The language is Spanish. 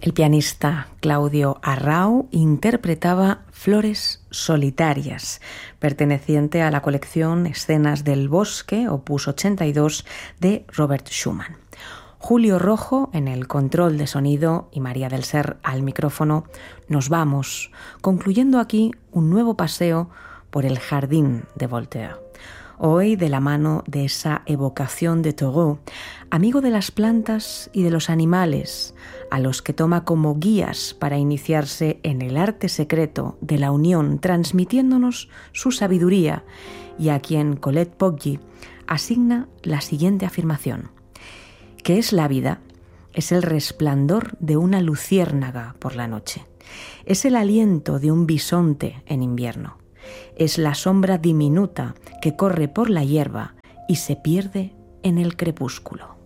El pianista Claudio Arrau interpretaba Flores solitarias, perteneciente a la colección Escenas del Bosque, opus 82, de Robert Schumann. Julio Rojo en el control de sonido y María del Ser al micrófono. Nos vamos, concluyendo aquí un nuevo paseo por el jardín de Voltaire. Hoy de la mano de esa evocación de Thoreau, amigo de las plantas y de los animales, a los que toma como guías para iniciarse en el arte secreto de la unión, transmitiéndonos su sabiduría, y a quien Colette Poggi asigna la siguiente afirmación: ¿qué es la vida? Es el resplandor de una luciérnaga por la noche. Es el aliento de un bisonte en invierno. Es la sombra diminuta que corre por la hierba y se pierde en el crepúsculo.